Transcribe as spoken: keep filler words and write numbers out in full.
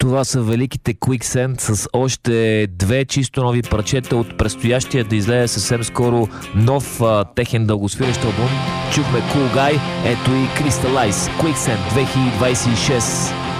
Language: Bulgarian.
Това са великите Quicksand с още две чисто нови парчета от предстоящия да излезе съвсем скоро нов а, техен дългосвирещ албум. Чухме Cool Guy, ето и Crystallize, Quicksand две хиляди двадесет и шест.